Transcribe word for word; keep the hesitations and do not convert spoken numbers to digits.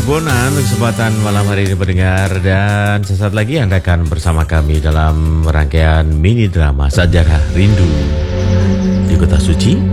Bona untuk kesempatan malam hari ini pendengar. Dan sesaat lagi Anda akan bersama kami dalam rangkaian mini drama Sejarah Rindu di Kota Suci